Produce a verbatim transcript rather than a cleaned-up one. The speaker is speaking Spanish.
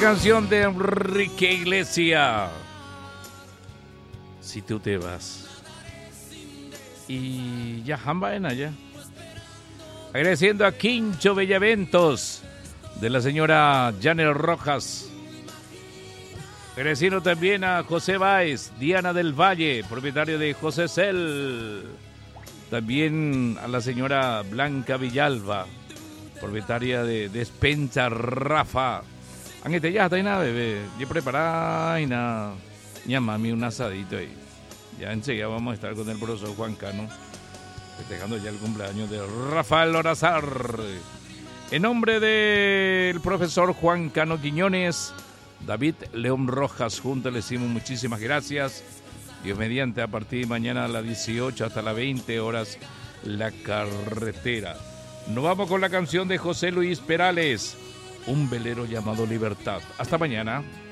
Canción de Enrique Iglesias. Si tú te vas. Y ya, jamba en allá. Agradeciendo a Quincho Bellaventos, de la señora Janet Rojas. Agradeciendo también a José Báez, Diana del Valle, propietario de José Cel. También a la señora Blanca Villalba, propietaria de Despensa Rafa. Ángel, ya está ahí nada, bebé. Ya preparada y nada. Ya mami, un asadito ahí. Ya enseguida vamos a estar con el profesor Juan Cano, festejando ya el cumpleaños de Rafael Lorazar. En nombre del profesor Juan Cano Quiñones, David León Rojas, juntos le decimos muchísimas gracias. Dios mediante, a partir de mañana a las dieciocho hasta las veinte horas, La Carretera. Nos vamos con la canción de José Luis Perales, Un velero llamado Libertad. Hasta mañana.